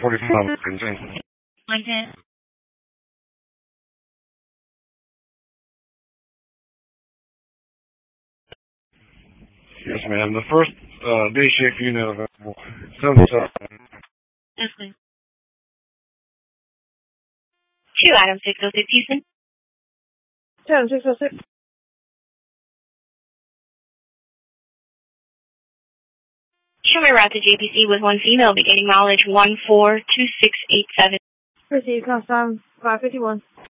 45, Lincoln. Lincoln. Yes, ma'am. The first day shift unit available. 77. Yes, please. 2 Adam 606 Houston. 606. Show my route to JPC with one female beginning mileage 142687. Proceed, call 551.